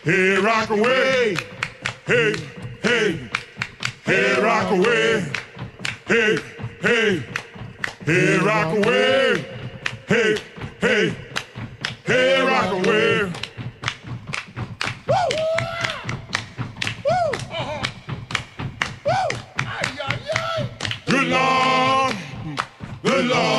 Hey, rock away. Hey, hey, hey, rock away. Hey, hey, hey, rock away. Hey, hey, hey, rock away. Woo! Woo! Woo! Good Lord, good Lord.